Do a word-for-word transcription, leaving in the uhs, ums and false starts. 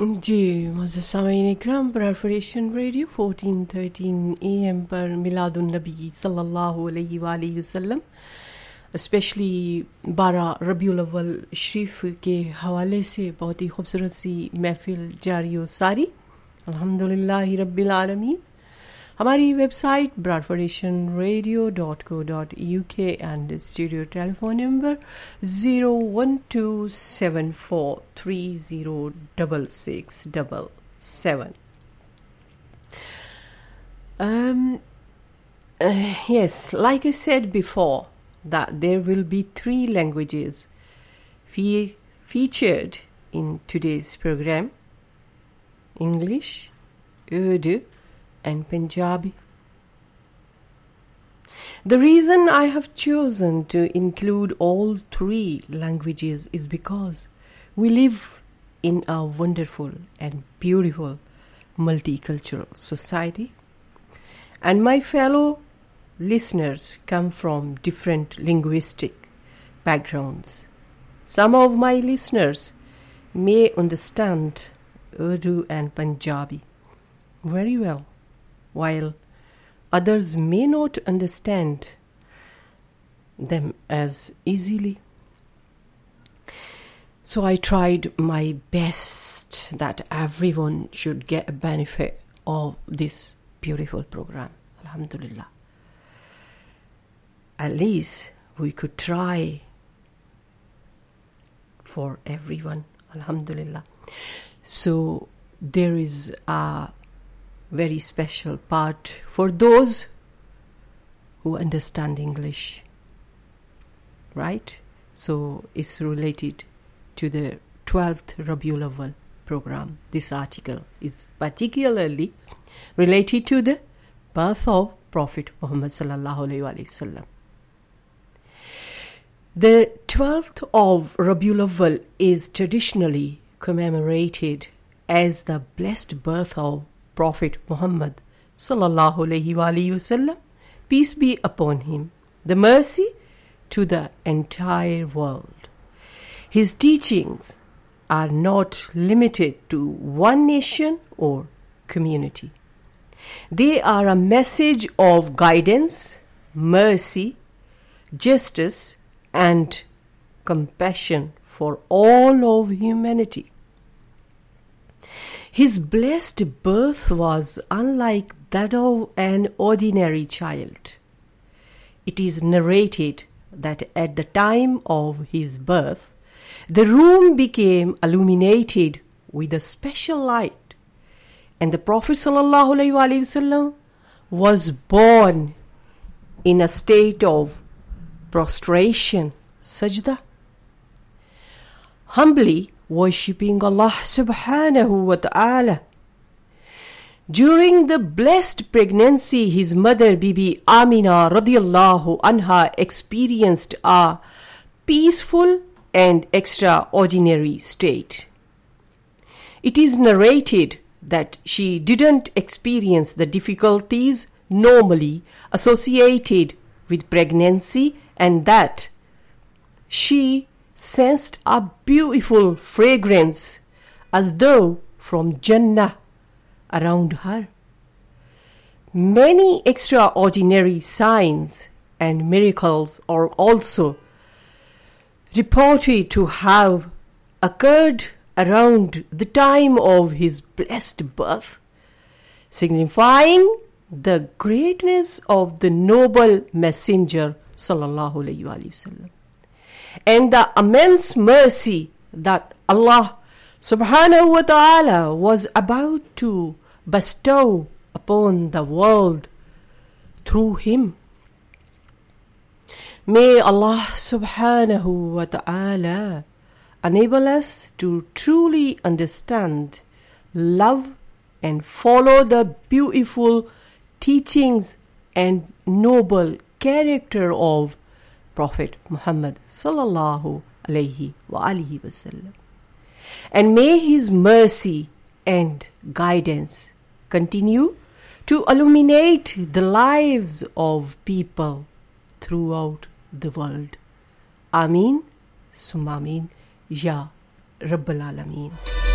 जी मुअज़्ज़ज़ सामीन इकराम, परफरेशन radio fourteen thirteen A M पर मिलादुन नबी सल्लल्लाहु अलैहि वसल्लम, स्पेशली बारह रबीउल अव्वल शरीफ के हवाले से बहुत ही खूबसूरत सी महफिल जारी व सारी अल्हम्दुलिल्लाहि रब्बिल आलमीन। हमारी website ब्रॉडफोरेशन radio dot co dot U के and studio telephone number zero one two seven four three zero double six double seven. Um, uh, yes, like I said before, that there will be three languages fe- featured in today's program: English, Urdu, and Punjabi. The reason I have chosen to include all three languages is because we live in a wonderful and beautiful multicultural society, and my fellow listeners come from different linguistic backgrounds. Some of my listeners may understand Urdu and Punjabi very well, while others may not understand them as easily. So I tried my best that everyone should get a benefit of this beautiful program. Alhamdulillah. At least we could try for everyone. Alhamdulillah. So there is a very special part for those who understand English, right? So it's related to the twelfth Rabiul Awwal program. This article is particularly related to the birth of Prophet Muhammad sallallahu alaihi wasallam. The twelfth of Rabiul Awwal is traditionally commemorated as the blessed birth of Prophet Muhammad sallallahu alaihi wasallam, peace be upon him, the mercy to the entire world. His teachings are not limited to one nation or community. They are a message of guidance, mercy, justice, and compassion for all of humanity. His blessed birth was unlike that of an ordinary child. It is narrated that at the time of his birth, the room became illuminated with a special light, and the Prophet ﷺ was born in a state of prostration, sajda, humbly worshipping Allah subhanahu wa ta'ala. During the blessed pregnancy, his mother Bibi Amina radiyallahu anha experienced a peaceful and extraordinary state. It is narrated that she didn't experience the difficulties normally associated with pregnancy, and that she sensed a beautiful fragrance as though from Jannah around her. Many extraordinary signs and miracles are also reported to have occurred around the time of his blessed birth, signifying the greatness of the noble messenger sallallahu alaihi wasallam and the immense mercy that Allah subhanahu wa ta'ala was about to bestow upon the world through him. May Allah subhanahu wa ta'ala enable us to truly understand, love, and follow the beautiful teachings and noble character of Prophet Muhammad sallallahu alaihi wa alihi wasallam. And may his mercy and guidance continue to illuminate the lives of people throughout the world. Ameen, summa ameen, ya Rabbal Alameen.